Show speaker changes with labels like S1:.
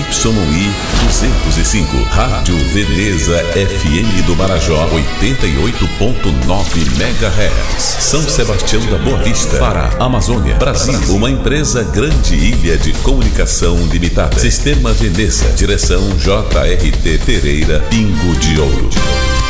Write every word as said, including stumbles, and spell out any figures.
S1: I duzentos e cinco. Rádio Veneza F M do Marajó, oitenta e oito ponto nove megahertz. São Sebastião da Boa Vista, Pará, Amazônia, Brasil. Uma empresa Grande Ilha de Comunicação Limitada. Sistema Veneza. Direção J R T Pereira, Pingo de Ouro.